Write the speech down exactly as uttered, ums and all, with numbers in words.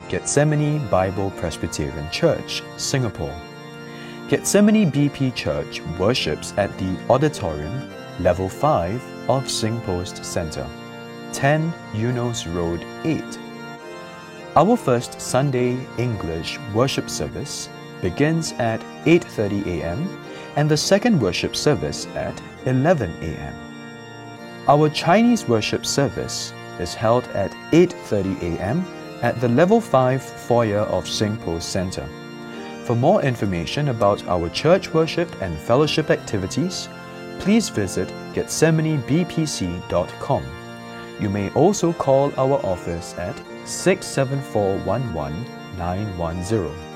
Gethsemane Bible Presbyterian Church, Singapore. Gethsemane B P Church worships at the Auditorium, Level five of SingPost Centre, ten Eunos Road eight. Our first Sunday English worship service begins at eight thirty a m and the second worship service at eleven a m Our Chinese worship service is held at eight thirty a m at the Level five foyer of SingPost Centre. For more information about our church worship and fellowship activities, please visit gethsemane b p c dot com. You may also call our office at six seven four one one nine one zero.